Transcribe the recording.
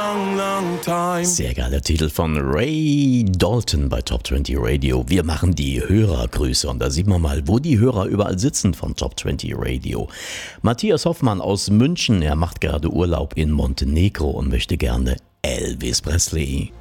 Sehr geiler Titel von Ray Dalton bei Top 20 Radio. Wir machen die Hörergrüße und da sieht man mal, wo die Hörer überall sitzen von Top 20 Radio. Matthias Hoffmann aus München, er macht gerade Urlaub in Montenegro und möchte gerne Elvis Presley.